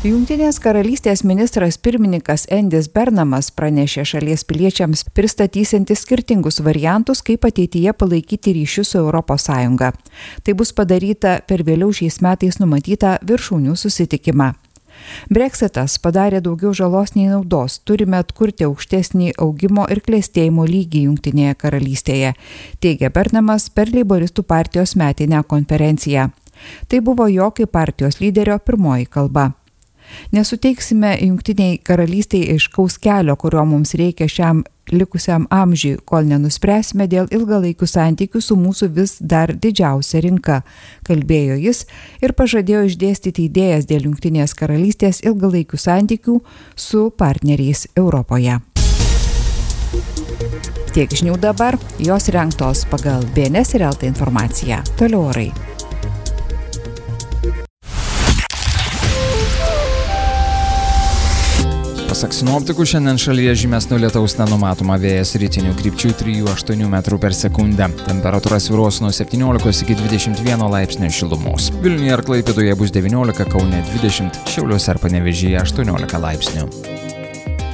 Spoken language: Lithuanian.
Jungtinės karalystės ministras pirmininkas Endis Bernamas pranešė šalies piliečiams pristatysiantis skirtingus variantus, kaip ateityje palaikyti ryšius su ES. Tai bus padaryta per vėliau šiais metais numatytą viršūnių susitikimą. Brexitas padarė daugiau žalos nei naudos. Turime atkurti aukštesnį augimo ir klestėjimo lygį Jungtinėje karalystėje, teigia Bernamas per Leiboristų partijos metinę konferenciją. Tai buvo jo kaip partijos lyderio pirmoji kalba. Nesuteiksime Jungtiniai karalystiai aiškaus kelio, kurio mums reikia šiam likusiam amžiui, kol nenuspręsime dėl ilgalaikių santykių su mūsų vis dar didžiausia rinka, kalbėjo jis ir pažadėjo išdėstyti idėjas dėl Jungtinės karalystės ilgalaikių santykių su partneriais Europoje. Tiek žinių dabar, jos rengtos pagal BNS ir LT informaciją. Toliau orai. Pasak sinoptikų, šiandien šalyje žymesnio lietaus nenumatoma, vėjas rytinių krypčių 3–8 metrų per sekundę. Temperatūra svyruos nuo 17 iki 21 laipsnio šilumos. Vilniuje ir Klaipėdoje bus 19, Kaune 20, Šiauliuose ir Panevėžyje 18 laipsnių.